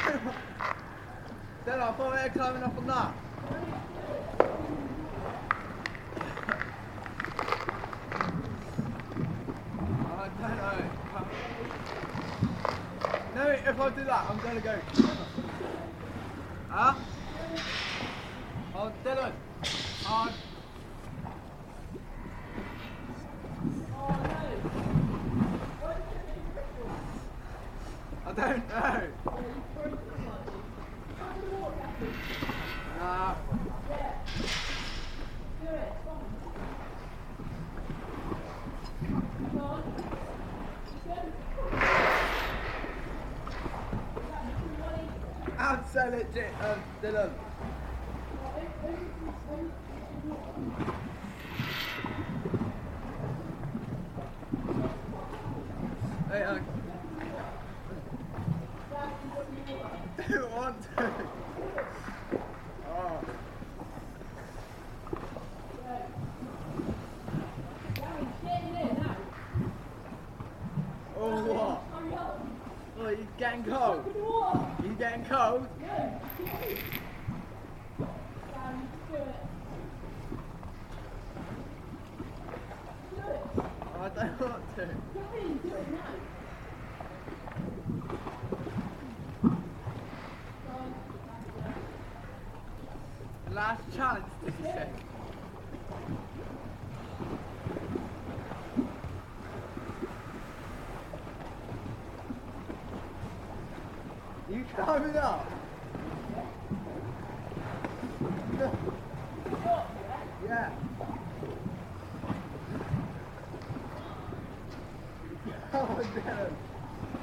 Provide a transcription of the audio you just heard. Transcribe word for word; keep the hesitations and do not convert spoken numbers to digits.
Then I thought we were climbing up on that. I don't know. No, if I do that, I'm gonna go. Huh? Oh, Dylan. Oh. I don't know. Nah. I'm so legit, um, Dylan. Hey, uh, I don't want to. Oh. Oh, what? Oh, you getting cold? You getting cold? Oh, I don't want to. Last challenge, did you say? You climbing up? Yeah. Oh, damn.